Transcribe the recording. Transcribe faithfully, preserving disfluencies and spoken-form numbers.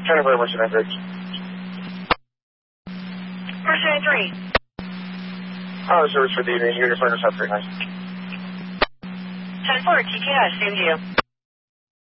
twenty-four, what's your message? Person three. Oh, service for the evening. Uniform or something. ten four, T K S, same to you.